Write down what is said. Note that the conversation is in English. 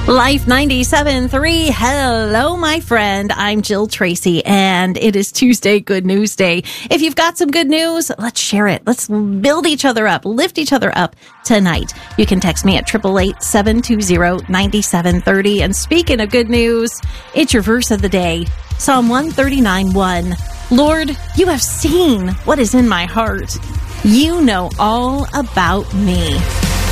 Life 97.3. Hello, my friend. I'm Jill Tracy, and it is Tuesday Good News Day. If you've got some good news, let's share it. Let's build each other up, lift each other up tonight. You can text me at 888-720-9730. And speaking of good news, it's your verse of the day. Psalm 139:1. Lord, you have seen what is in my heart. You know all about me.